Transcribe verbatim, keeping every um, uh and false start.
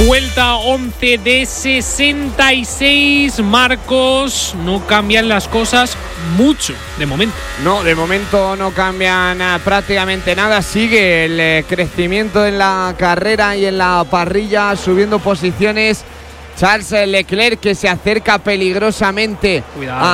Vuelta once de sesenta y seis. Marcos, no cambian las cosas mucho de momento. No, de momento no cambian uh, prácticamente nada. Sigue el eh, crecimiento en la carrera y en la parrilla, subiendo posiciones. Charles Leclerc, que se acerca peligrosamente Cuidado. a